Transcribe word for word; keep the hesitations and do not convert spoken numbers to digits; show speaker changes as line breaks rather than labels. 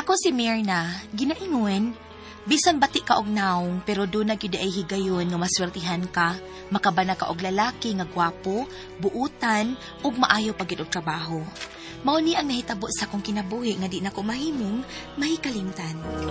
Ako si Mirna, ginaingon, bisan bati ka og naong, pero doon na gyud ay higayon nga maswertihan ka, makabana ka og lalaki nga gwapo, buutan, ug maayo pag og trabaho. Mao ni ang nahitabo sa akong kinabuhi nga di na ko mahimong mahikalimtan.